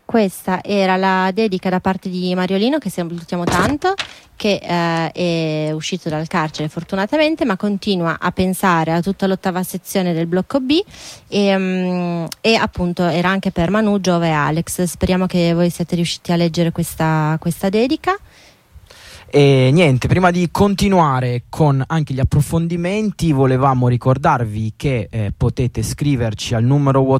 Questa era la dedica da parte di Mariolino, che salutiamo tanto, che è uscito dal carcere fortunatamente, ma continua a pensare a tutta l'8ª sezione del blocco B e appunto era anche per Manu, Giove e Alex. Speriamo che voi siate riusciti a leggere questa dedica. E niente, prima di continuare con anche gli approfondimenti volevamo ricordarvi che potete scriverci al numero